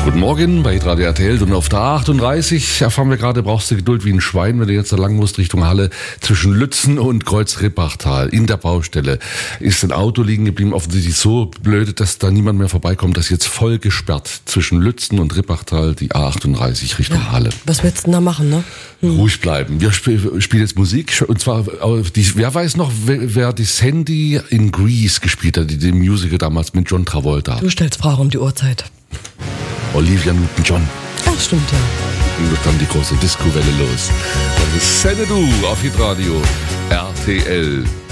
Guten Morgen bei Radio RTL und auf der A38 erfahren wir gerade, brauchst du Geduld wie ein Schwein, wenn du jetzt da lang musst Richtung Halle zwischen Lützen und Kreuz-Rippachtal in der Baustelle. Ist ein Auto liegen geblieben, offensichtlich so blöd, dass da niemand mehr vorbeikommt, dass jetzt voll gesperrt zwischen Lützen und Rippachtal die A38 Richtung Halle. Was willst du denn da machen, ne? Ruhig bleiben. Wir spielen jetzt Musik und zwar, wer weiß noch, wer die Sandy in Grease gespielt hat, die Musical damals mit John Travolta. Du stellst Fragen um die Uhrzeit. Olivia Newton-John. Ach, stimmt, ja. Und dann die große Disco-Welle los. Das ist Xanadu auf Hitradio RTL.